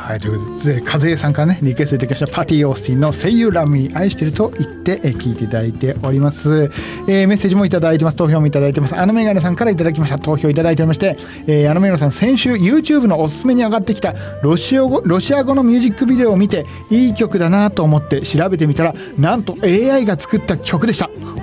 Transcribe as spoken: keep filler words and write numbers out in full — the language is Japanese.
はい、ということで和江さんからねリクエストいただきましたパティ・オースティンの Say You Love Me 愛してると言って聞いていただいております。えー、メッセージもいただいてます。投票もいただいてます。あのメガネさんからいただきました。投票いただいておりまして、えー、あのメガネさん先週 YouTube のおすすめに上がってきたロシア語、ロシア語のミュージックビデオを見ていい曲だなと思って調べてみたらなんと エーアイ が作った曲でした。